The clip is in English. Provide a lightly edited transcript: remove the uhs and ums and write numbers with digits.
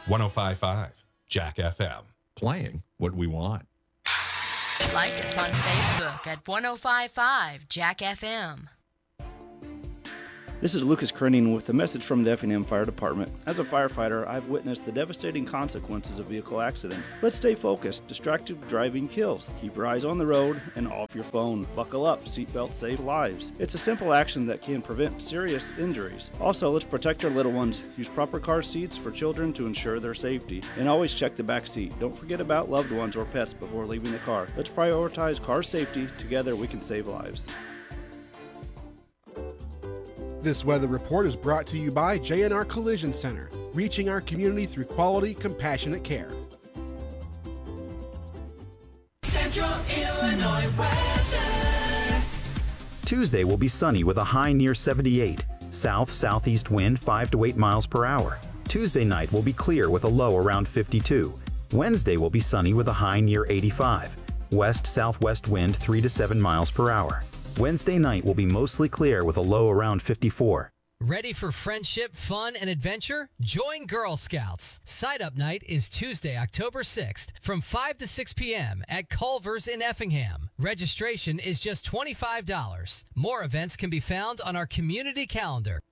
105.5 Jack FM. Playing what we want. Like us on Facebook at 105.5 Jack FM. This is Lucas Kerning with a message from the Effingham Fire Department. As a firefighter, I've witnessed the devastating consequences of vehicle accidents. Let's stay focused. Distracted driving kills. Keep your eyes on the road and off your phone. Buckle up. Seatbelts save lives. It's a simple action that can prevent serious injuries. Also, let's protect our little ones. Use proper car seats for children to ensure their safety. And always check the back seat. Don't forget about loved ones or pets before leaving the car. Let's prioritize car safety. Together, we can save lives. This weather report is brought to you by J&R Collision Center, reaching our community through quality, compassionate care. Central Illinois weather. Tuesday will be sunny with a high near 78. South-southeast wind 5 to 8 miles per hour. Tuesday night will be clear with a low around 52. Wednesday will be sunny with a high near 85. West-southwest wind 3 to 7 miles per hour. Wednesday night will be mostly clear with a low around 54. Ready for friendship, fun, and adventure? Join Girl Scouts. Sign-up night is Tuesday, October 6th from 5 to 6 p.m. at Culver's in Effingham. Registration is just $25. More events can be found on our community calendar.